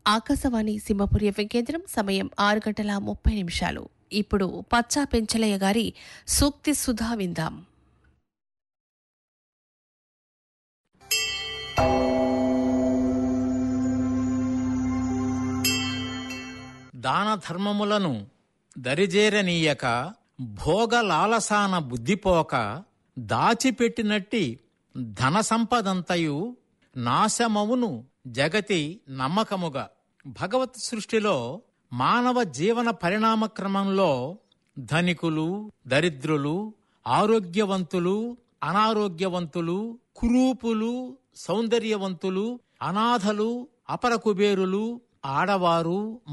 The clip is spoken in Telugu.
ఆకాశవాణి సింహపురి ఎఫ్ఎం కేంద్రం. సమయం 6:30 ఇప్పుడు పచ్చా పెంచలయ్య గారి సూక్తి సుధా విందాం. దాన ధర్మములను దరిజేరనీయక భోగ లాలసాన బుద్ధిపోక దాచిపెట్టినట్టి ధన సంపదంతయు నాశమవును జగతి నమ్మకముగా. భగవత్ సృష్టిలో మానవ జీవన పరిణామ క్రమంలో ధనికులు, దరిద్రులు, ఆరోగ్యవంతులు, అనారోగ్యవంతులు, కురూపులు, సౌందర్యవంతులు, అనాథలు, అపర కుబేరులు, ఆడవారు,